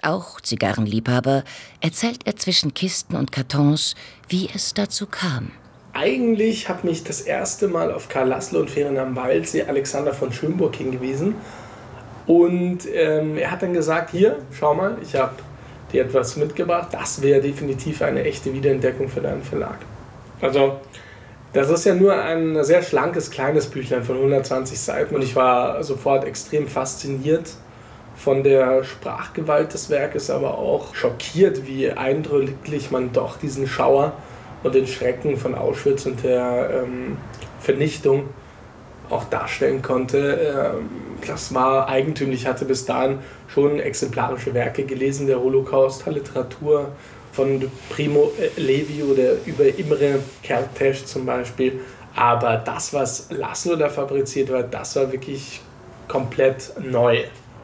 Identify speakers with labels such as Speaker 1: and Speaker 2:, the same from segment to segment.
Speaker 1: auch Zigarrenliebhaber, erzählt er zwischen Kisten und Kartons, wie es dazu kam.
Speaker 2: Eigentlich hat mich das erste Mal auf Karl Laszlo und Ferien am Waldsee Alexander von Schönburg hingewiesen. Und er hat dann gesagt, hier, schau mal, ich habe dir etwas mitgebracht. Das wäre definitiv eine echte Wiederentdeckung für deinen Verlag. Also, das ist ja nur ein sehr schlankes, kleines Büchlein von 120 Seiten. Und ich war sofort extrem fasziniert von der Sprachgewalt des Werkes, aber auch schockiert, wie eindrücklich man doch diesen Schauer und den Schrecken von Auschwitz und der Vernichtung auch darstellen konnte. Das war eigentümlich. Ich hatte bis dahin schon exemplarische Werke gelesen, der Holocaust-Literatur von Primo Levi oder über Imre Kertész zum Beispiel. Aber das, was Laszlo da fabriziert hat, das war wirklich komplett neu.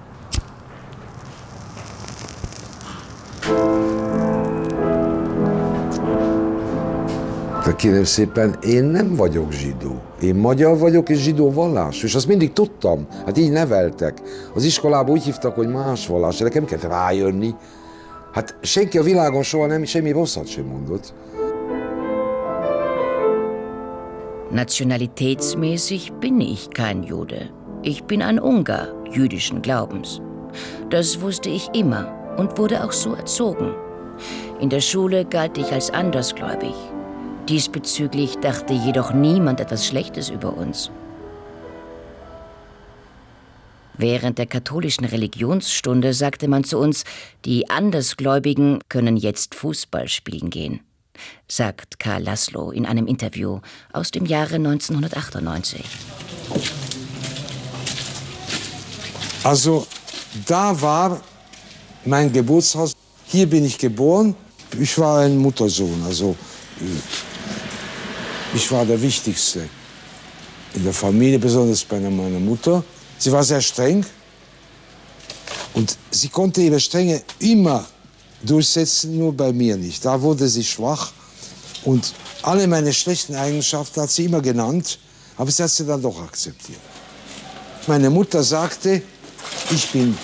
Speaker 3: Kérem szépen, én nem vagyok zsidó. Én magyar vagyok és zsidó vallású, és azt mindig tudtam. Hát így neveltek. Az iskolában úgy hívtak, hogy más vallás, de nekem kellett rájönni. Hát senki a világon soha nem semmi rosszat sem mondott.
Speaker 1: Nationalitätsmäßig bin ich kein Jude. Ich bin ein Ungar jüdischen Glaubens. Das wusste ich immer und wurde auch so erzogen. In der Schule galt ich als andersgläubig. Diesbezüglich dachte jedoch niemand etwas Schlechtes über uns. Während der katholischen Religionsstunde sagte man zu uns, die Andersgläubigen können jetzt Fußball spielen gehen, sagt Karl Laszlo in einem Interview aus dem Jahre 1998.
Speaker 3: Also, da war mein Geburtshaus. Hier bin ich geboren. Ich war ein Muttersohn, also ich war der Wichtigste in der Familie, besonders bei meiner Mutter. Sie war sehr streng und sie konnte ihre Strenge immer durchsetzen, nur bei mir nicht. Da wurde sie schwach und alle meine schlechten Eigenschaften hat sie immer genannt, aber sie hat sie dann doch akzeptiert. Meine Mutter sagte, ich bin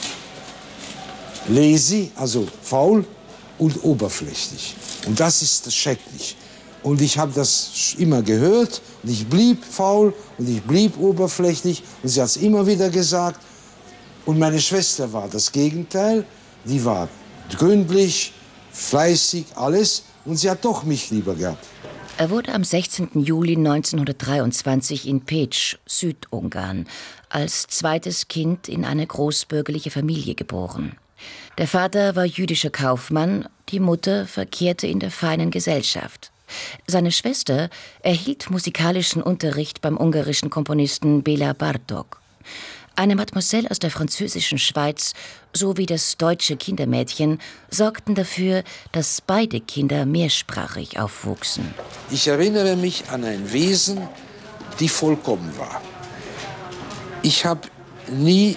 Speaker 3: lazy, also faul und oberflächlich. Und das ist schrecklich. Und ich habe das immer gehört und ich blieb faul und ich blieb oberflächlich und sie hat es immer wieder gesagt. Und meine Schwester war das Gegenteil, die war gründlich, fleißig, alles und sie hat doch mich lieber gehabt.
Speaker 1: Er wurde am 16. Juli 1923 in Pécs, Südungarn, als zweites Kind in eine großbürgerliche Familie geboren. Der Vater war jüdischer Kaufmann, die Mutter verkehrte in der feinen Gesellschaft. Seine Schwester erhielt musikalischen Unterricht beim ungarischen Komponisten Béla Bartók. Eine Mademoiselle aus der französischen Schweiz sowie das deutsche Kindermädchen sorgten dafür, dass beide Kinder mehrsprachig aufwuchsen.
Speaker 3: Ich erinnere mich an ein Wesen, die vollkommen war. Ich habe nie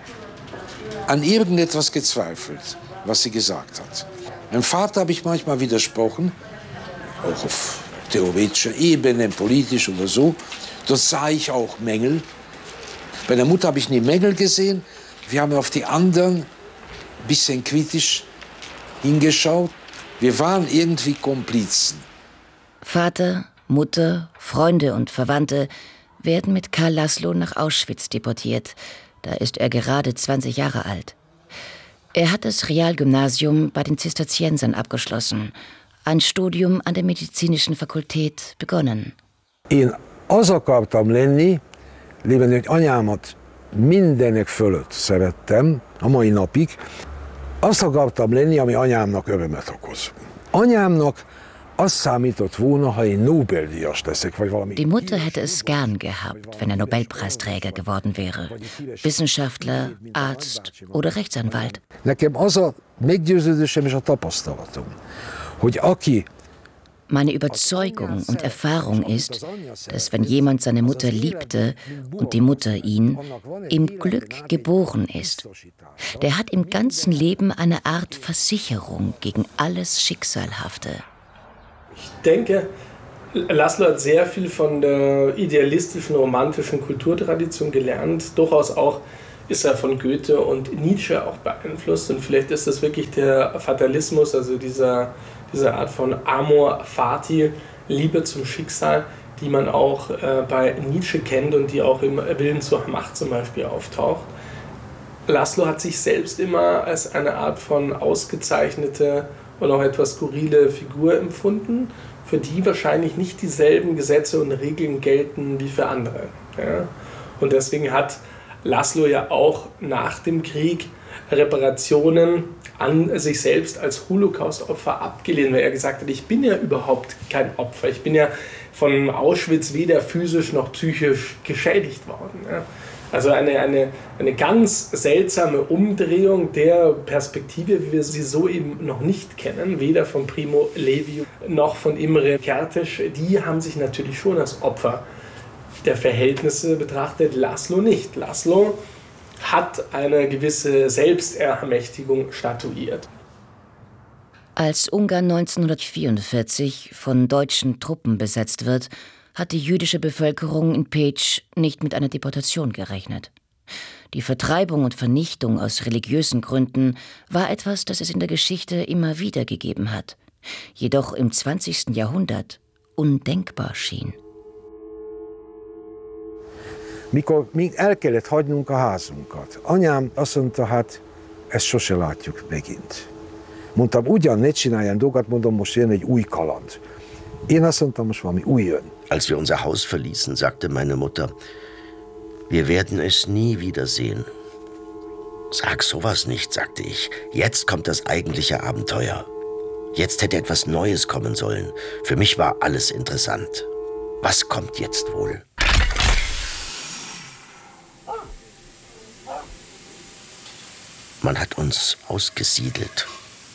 Speaker 3: an irgendetwas gezweifelt, was sie gesagt hat. Meinem Vater habe ich manchmal widersprochen, auch auf theoretischer Ebene, politisch oder so. Dort sah ich auch Mängel. Bei der Mutter habe ich nie Mängel gesehen. Wir haben auf die anderen ein bisschen kritisch hingeschaut. Wir waren irgendwie Komplizen.
Speaker 1: Vater, Mutter, Freunde und Verwandte werden mit Karl Laszlo nach Auschwitz deportiert. Da ist er gerade 20 Jahre alt. Er hat das Realgymnasium bei den Zisterziensern abgeschlossen, ein Studium an der medizinischen Fakultät begonnen.
Speaker 3: Én az akartam lenni, lében, hogy anyámat mindenek fölött szerettem, a mai napig. Azt akartam lenni, ami anyámnak örömet okoz. Anyámnak az számított volna, ha én Nobel-díjas leszek, vagy valami.
Speaker 1: Die Mutter hätte es gern gehabt, wenn er Nobelpreisträger geworden wäre. Wissenschaftler, Arzt oder Rechtsanwalt.
Speaker 3: Nekem az a meggyőződésem és a tapasztalatom, hogy aki
Speaker 1: Meine Überzeugung und Erfahrung ist, dass wenn jemand seine Mutter liebte und die Mutter ihn, im Glück geboren ist. Der hat im ganzen Leben eine Art Versicherung gegen alles Schicksalhafte.
Speaker 2: Ich denke, Laszlo hat sehr viel von der idealistischen, romantischen Kulturtradition gelernt, durchaus auch ist er von Goethe und Nietzsche auch beeinflusst. Und vielleicht ist das wirklich der Fatalismus, also diese Art von Amor Fati, Liebe zum Schicksal, die man auch bei Nietzsche kennt und die auch im Willen zur Macht zum Beispiel auftaucht. Laszlo hat sich selbst immer als eine Art von ausgezeichnete und auch etwas skurrile Figur empfunden, für die wahrscheinlich nicht dieselben Gesetze und Regeln gelten wie für andere. Ja? Und deswegen hat Laszlo ja auch nach dem Krieg Reparationen an sich selbst als Holocaust-Opfer abgelehnt, weil er gesagt hat, ich bin ja überhaupt kein Opfer, ich bin ja von Auschwitz weder physisch noch psychisch geschädigt worden. Ja. Also eine ganz seltsame Umdrehung der Perspektive, wie wir sie so eben noch nicht kennen, weder von Primo Levi noch von Imre Kertész. Die haben sich natürlich schon als Opfer der Verhältnisse betrachtet, Laszlo nicht. Laszlo hat eine gewisse Selbstermächtigung statuiert.
Speaker 1: Als Ungarn 1944 von deutschen Truppen besetzt wird, hat die jüdische Bevölkerung in Pécs nicht mit einer Deportation gerechnet. Die Vertreibung und Vernichtung aus religiösen Gründen war etwas, das es in der Geschichte immer wieder gegeben hat, jedoch im 20. Jahrhundert undenkbar schien.
Speaker 4: Mikor még el kellett hagynunk a házunkat, anyám azt mondta, hát ezt sose látjuk megint. Mondtam, ugyan ne csinálján dolgokat, mondom, most jön egy új kaland. Én azt mondtam, most valami új jön.
Speaker 5: Als wir unser Haus verließen, sagte meine Mutter, wir werden es nie wiedersehen. Sag sowas nicht, sagte ich. Jetzt kommt das eigentliche Abenteuer. Jetzt hätte etwas Neues kommen sollen. Für mich war alles interessant. Was kommt jetzt wohl? Man hat uns ausgesiedelt.